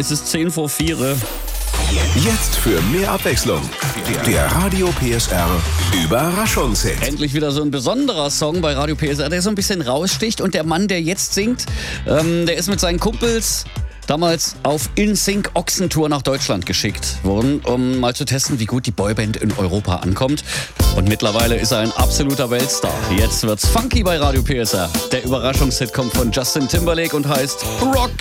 es ist 4:10. Jetzt für mehr Abwechslung. Der Radio PSR Überraschungshit. Endlich wieder so ein besonderer Song bei Radio PSR, der so ein bisschen raussticht. Und der Mann, der jetzt singt, der ist mit seinen Kumpels damals auf InSync Ochsentour nach Deutschland geschickt worden, um mal zu testen, wie gut die Boyband in Europa ankommt. Und mittlerweile ist er ein absoluter Weltstar. Jetzt wird's funky bei Radio PSR. Der Überraschungshit kommt von Justin Timberlake und heißt Rock